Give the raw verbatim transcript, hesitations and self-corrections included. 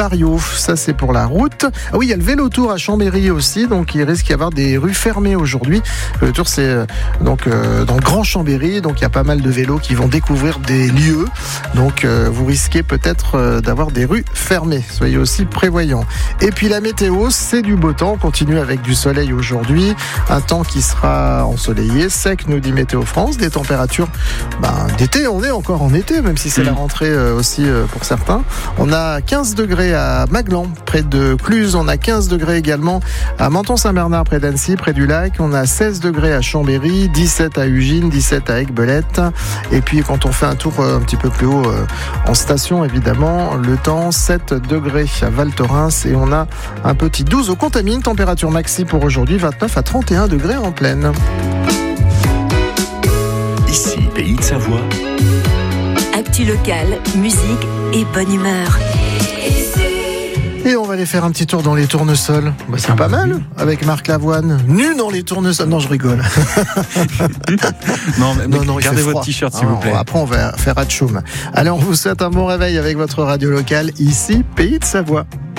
Pario. Ça, c'est pour la route. Ah oui, il y a le vélo-tour à Chambéry aussi, donc il risque d'y avoir des rues fermées aujourd'hui. Le tour, c'est euh, donc euh, dans le Grand Chambéry, donc il y a pas mal de vélos qui vont découvrir des lieux. Donc euh, vous risquez peut-être euh, d'avoir des rues fermées. Soyez aussi prévoyants. Et puis la météo, c'est du beau temps. On continue avec du soleil aujourd'hui. Un temps qui sera ensoleillé, sec, nous dit Météo France. Des températures ben, d'été, on est encore en été, même si c'est la rentrée euh, aussi euh, pour certains. On a quinze degrés à Maglan, près de Cluse. On a quinze degrés également à Menton-Saint-Bernard, près d'Annecy, près du lac. On a seize degrés à Chambéry, dix-sept à Ugine, dix-sept à Aiguebelette. Et puis quand on fait un tour euh, un petit peu plus haut euh, en station, évidemment, le temps, sept degrés à Val Thorens. Et on a un petit douze au Contamine. Température maxi pour aujourd'hui, vingt-neuf à trente et un degrés en pleine. Ici, Pays de Savoie. Actu locale, musique et bonne humeur. Et on va aller faire un petit tour dans les tournesols. Bah, c'est ah pas bah mal, oui. Avec Marc Lavoine. Nu dans les tournesols. Non, je rigole. non, mais non, non, gardez votre t-shirt, s'il non, vous plaît. Après, on va faire atchoum. Allez, on vous souhaite un bon réveil avec votre radio locale. Ici, Pays de Savoie.